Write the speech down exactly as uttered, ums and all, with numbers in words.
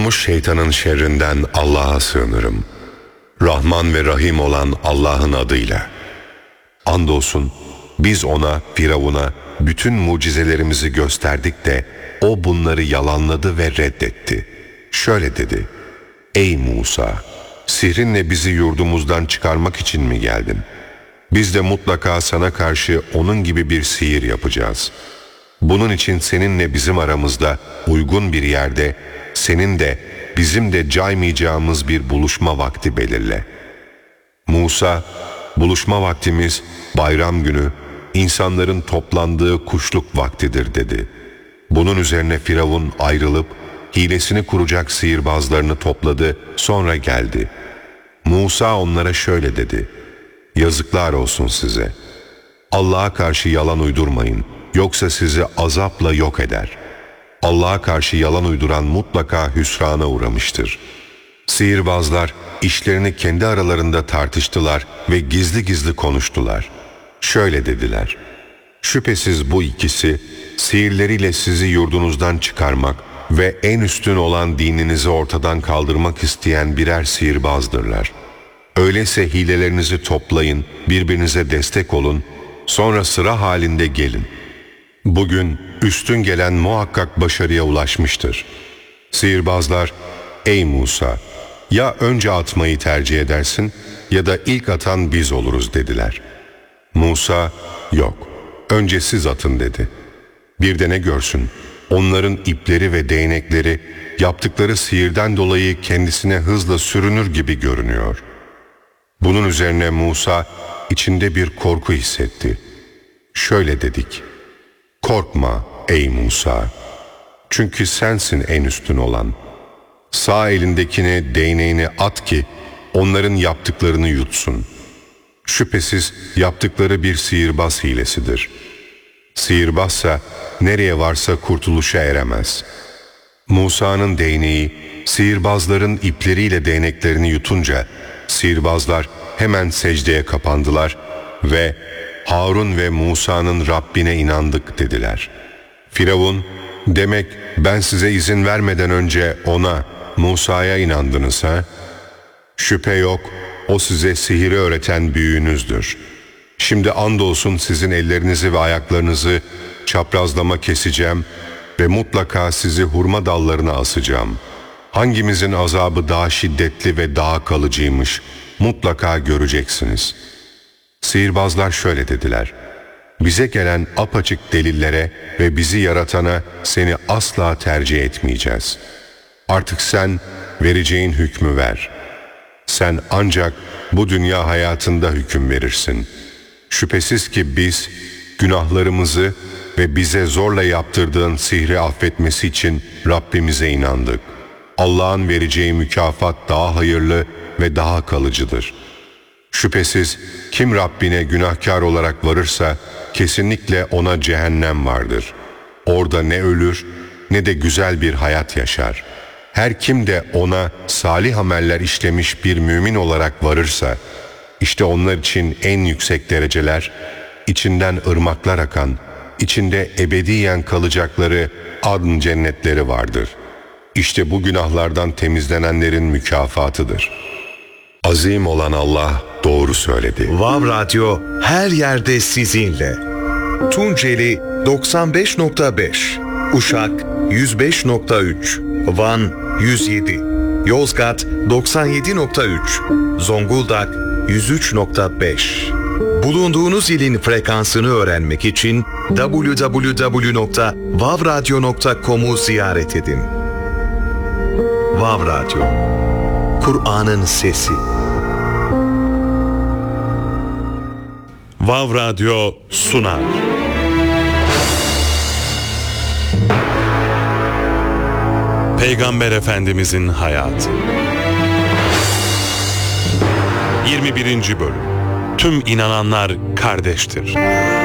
Kozmuş şeytanın şerrinden Allah'a sığınırım. Rahman ve Rahim olan Allah'ın adıyla. Andolsun biz ona, Firavun'a bütün mucizelerimizi gösterdik de o bunları yalanladı ve reddetti. Şöyle dedi: Ey Musa! Sihrinle bizi yurdumuzdan çıkarmak için mi geldin? Biz de mutlaka sana karşı onun gibi bir sihir yapacağız. Bunun için seninle bizim aramızda uygun bir yerde, senin de bizim de caymayacağımız bir buluşma vakti belirle. Musa, buluşma vaktimiz bayram günü, insanların toplandığı kuşluk vaktidir dedi. Bunun üzerine Firavun ayrılıp hilesini kuracak sihirbazlarını topladı, sonra geldi. Musa onlara şöyle dedi: Yazıklar olsun size. Allah'a karşı yalan uydurmayın, yoksa sizi azapla yok eder. Allah'a karşı yalan uyduran mutlaka hüsrana uğramıştır. Sihirbazlar işlerini kendi aralarında tartıştılar ve gizli gizli konuştular. Şöyle dediler: Şüphesiz bu ikisi sihirleriyle sizi yurdunuzdan çıkarmak ve en üstün olan dininizi ortadan kaldırmak isteyen birer sihirbazdırlar. Öyleyse hilelerinizi toplayın, birbirinize destek olun, sonra sıra halinde gelin. Bugün üstün gelen muhakkak başarıya ulaşmıştır. Sihirbazlar, ey Musa! Ya önce atmayı tercih edersin ya da ilk atan biz oluruz dediler. Musa, yok, önce siz atın dedi. Bir de ne görsün, onların ipleri ve değnekleri yaptıkları sihirden dolayı kendisine hızla sürünür gibi görünüyor. Bunun üzerine Musa içinde bir korku hissetti. Şöyle dedik: Korkma ey Musa! Çünkü sensin en üstün olan. Sağ elindekine değneğini at ki onların yaptıklarını yutsun. Şüphesiz yaptıkları bir sihirbaz hilesidir. Sihirbazsa nereye varsa kurtuluşa eremez. Musa'nın değneği sihirbazların ipleriyle değneklerini yutunca sihirbazlar hemen secdeye kapandılar ve Harun ve Musa'nın Rabbine inandık dediler. Firavun, demek ben size izin vermeden önce ona, Musa'ya inandınız ha? Şüphe yok, o size sihiri öğreten büyüğünüzdür. Şimdi andolsun sizin ellerinizi ve ayaklarınızı çaprazlama keseceğim ve mutlaka sizi hurma dallarına asacağım. Hangimizin azabı daha şiddetli ve daha kalıcıymış, mutlaka göreceksiniz. Sihirbazlar şöyle dediler: Bize gelen apaçık delillere ve bizi yaratana seni asla tercih etmeyeceğiz. Artık sen vereceğin hükmü ver. Sen ancak bu dünya hayatında hüküm verirsin. Şüphesiz ki biz günahlarımızı ve bize zorla yaptırdığın sihri affetmesi için Rabbimize inandık. Allah'ın vereceği mükafat daha hayırlı ve daha kalıcıdır. Şüphesiz kim Rabbine günahkar olarak varırsa kesinlikle ona cehennem vardır. Orada ne ölür ne de güzel bir hayat yaşar. Her kim de ona salih ameller işlemiş bir mümin olarak varırsa, işte onlar için en yüksek dereceler, içinden ırmaklar akan, içinde ebediyen kalacakları adn cennetleri vardır. İşte bu günahlardan temizlenenlerin mükafatıdır. Azim olan Allah doğru söyledi. Vav Radyo her yerde sizinle. Tunceli doksan beş nokta beş, Uşak yüz beş nokta üç, Van yüz yedi, Yozgat doksan yedi nokta üç, Zonguldak yüz üç nokta beş. Bulunduğunuz ilin frekansını öğrenmek için double-u double-u double-u nokta vav radyo nokta com'u ziyaret edin. Vav Radyo, Kur'an'ın sesi. Vav Radyo sunar. Peygamber Efendimizin hayatı. yirmi birinci bölüm. Tüm inananlar kardeştir.